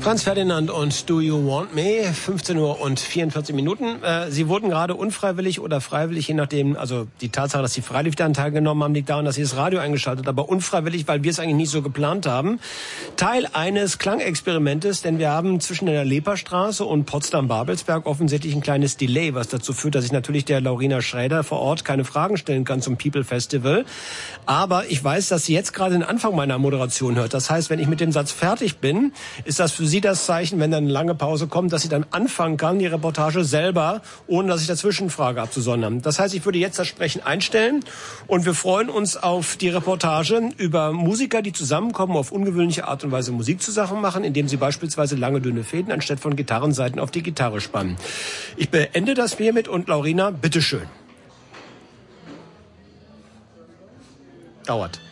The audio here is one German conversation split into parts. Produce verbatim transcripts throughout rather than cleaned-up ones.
Franz Ferdinand und Do You Want Me? fünfzehn Uhr und vierundvierzig Minuten. Äh, Sie wurden gerade unfreiwillig oder freiwillig, je nachdem, also die Tatsache, dass Sie freiwillig daran teilgenommen haben, liegt daran, dass Sie das Radio eingeschaltet haben, aber unfreiwillig, weil wir es eigentlich nicht so geplant haben. Teil eines Klangexperimentes, denn wir haben zwischen der Leperstraße und Potsdam-Babelsberg offensichtlich ein kleines Delay, was dazu führt, dass ich natürlich der Laurina Schräder vor Ort keine Fragen stellen kann zum People Festival. Aber ich weiß, dass sie jetzt gerade den Anfang meiner Moderation hört. Das heißt, wenn ich mit dem Satz fertig bin, ist das für Sie das Zeichen, wenn dann eine lange Pause kommt, dass sie dann anfangen kann, die Reportage selber, ohne dass ich dazwischen frage, abzusondern. Das heißt, ich würde jetzt das Sprechen einstellen und wir freuen uns auf die Reportage über Musiker, die zusammenkommen, auf ungewöhnliche Art und Weise Musik zusammen machen, indem sie beispielsweise lange, dünne Fäden anstatt von Gitarrensaiten auf die Gitarre spannen. Ich beende das hiermit und Laurina, bitteschön. Dauert.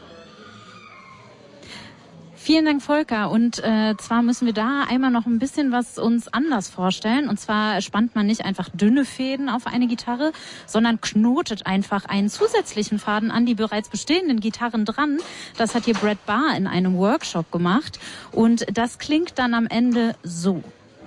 Vielen Dank, Volker. Und äh, zwar müssen wir da einmal noch ein bisschen was uns anders vorstellen. Und zwar spannt man nicht einfach dünne Fäden auf eine Gitarre, sondern knotet einfach einen zusätzlichen Faden an die bereits bestehenden Gitarren dran. Das hat hier Brett Barr in einem Workshop gemacht. Und das klingt dann am Ende so.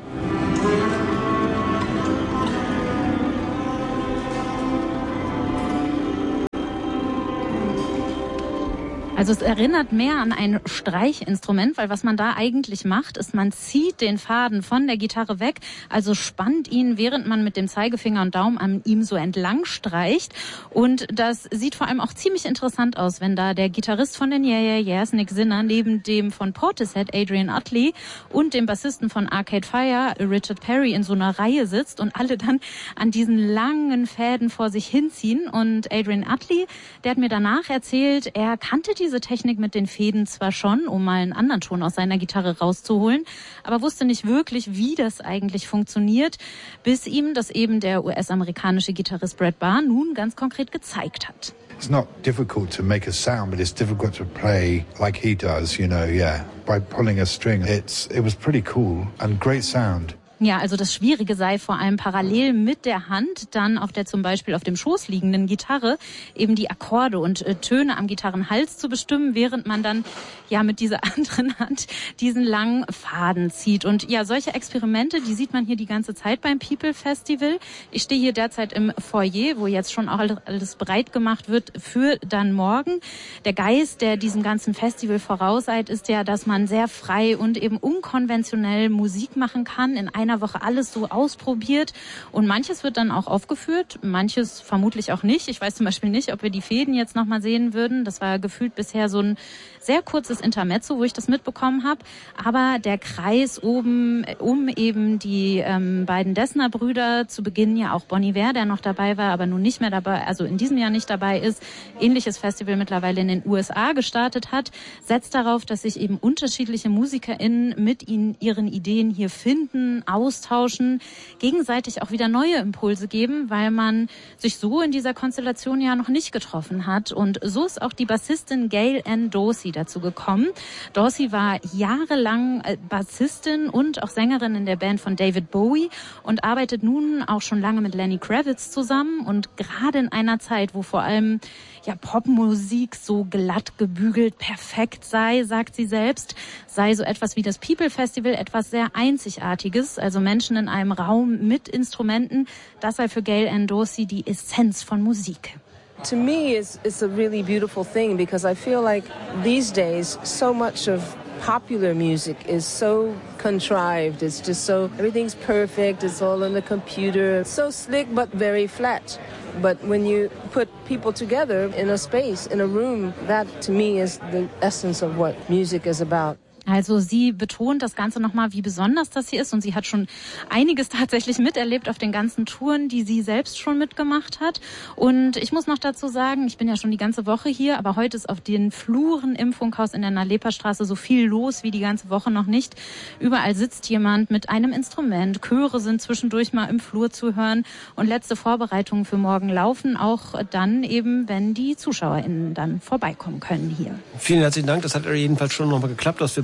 Also es erinnert mehr an ein Streichinstrument, weil was man da eigentlich macht, ist, man zieht den Faden von der Gitarre weg, also spannt ihn, während man mit dem Zeigefinger und Daumen an ihm so entlang streicht. Und das sieht vor allem auch ziemlich interessant aus, wenn da der Gitarrist von den Yeah Yeah Yeahs, Nick Sinner, neben dem von Portishead, Adrian Utley, und dem Bassisten von Arcade Fire, Richard Perry, in so einer Reihe sitzt und alle dann an diesen langen Fäden vor sich hinziehen. Und Adrian Utley, der hat mir danach erzählt, er kannte die diese Technik mit den Fäden zwar schon, um mal einen anderen Ton aus seiner Gitarre rauszuholen, aber wusste nicht wirklich, wie das eigentlich funktioniert, bis ihm das eben der U S-amerikanische Gitarrist Brett Barr nun ganz konkret gezeigt hat. It's not difficult to make a sound, but it's difficult to play like he does, you know, yeah. By pulling a string, it's it was pretty cool and great sound. Ja, also das Schwierige sei vor allem parallel mit der Hand dann auf der zum Beispiel auf dem Schoß liegenden Gitarre eben die Akkorde und äh, Töne am Gitarrenhals zu bestimmen, während man dann ja mit dieser anderen Hand diesen langen Faden zieht. Und ja, solche Experimente, die sieht man hier die ganze Zeit beim People Festival. Ich stehe hier derzeit im Foyer, wo jetzt schon auch alles bereit gemacht wird für dann morgen. Der Geist, der diesem ganzen Festival vorauseilt, ist ja, dass man sehr frei und eben unkonventionell Musik machen kann, in einer Woche alles so ausprobiert, und manches wird dann auch aufgeführt, manches vermutlich auch nicht. Ich weiß zum Beispiel nicht, ob wir die Fäden jetzt nochmal sehen würden. Das war gefühlt bisher so ein sehr kurzes Intermezzo, wo ich das mitbekommen habe. Aber der Kreis oben um eben die ähm, beiden Dessner-Brüder, zu Beginn ja auch Bon Iver, der noch dabei war, aber nun nicht mehr dabei, also in diesem Jahr nicht dabei ist, ähnliches Festival mittlerweile in den U S A gestartet hat, setzt darauf, dass sich eben unterschiedliche MusikerInnen mit ihnen ihren Ideen hier finden, austauschen, gegenseitig auch wieder neue Impulse geben, weil man sich so in dieser Konstellation ja noch nicht getroffen hat. Und so ist auch die Bassistin Gail Ann Dorsey dazu gekommen. Dorsey war jahrelang Bassistin und auch Sängerin in der Band von David Bowie und arbeitet nun auch schon lange mit Lenny Kravitz zusammen. Und gerade in einer Zeit, wo vor allem ja Popmusik so glatt gebügelt perfekt sei, sagt sie selbst, sei so etwas wie das People Festival etwas sehr Einzigartiges, also Menschen in einem Raum mit Instrumenten, das sei für Gail Ann Dorsey die Essenz von Musik. To me, it's, it's a really beautiful thing because I feel like these days so much of popular music is so contrived. It's just so, everything's perfect. It's all on the computer. It's so slick but very flat. But when you put people together in a space, in a room, that to me is the essence of what music is about. Also sie betont das Ganze nochmal, wie besonders das hier ist, und sie hat schon einiges tatsächlich miterlebt auf den ganzen Touren, die sie selbst schon mitgemacht hat. Und ich muss noch dazu sagen, ich bin ja schon die ganze Woche hier, aber heute ist auf den Fluren im Funkhaus in der Nalepa-Straße so viel los wie die ganze Woche noch nicht. Überall sitzt jemand mit einem Instrument, Chöre sind zwischendurch mal im Flur zu hören und letzte Vorbereitungen für morgen laufen, auch dann eben, wenn die ZuschauerInnen dann vorbeikommen können hier. Vielen herzlichen Dank, das hat jedenfalls schon nochmal geklappt, dass wir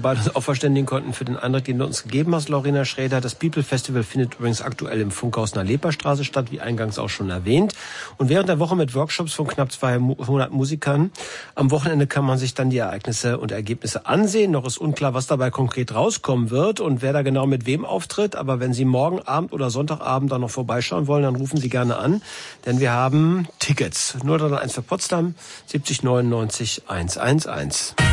beide uns auch verständigen konnten für den Eindruck, den du uns gegeben hast, Lorena Schrader. Das People Festival findet übrigens aktuell im Funkhaus in der Leperstraße statt, wie eingangs auch schon erwähnt. Und während der Woche mit Workshops von knapp zweihundert Musikern. Am Wochenende kann man sich dann die Ereignisse und Ergebnisse ansehen. Noch ist unklar, was dabei konkret rauskommen wird und wer da genau mit wem auftritt. Aber wenn Sie morgen Abend oder Sonntagabend da noch vorbeischauen wollen, dann rufen Sie gerne an. Denn wir haben Tickets. null drei eins für Potsdam, siebzig neunundneunzig hundertelf.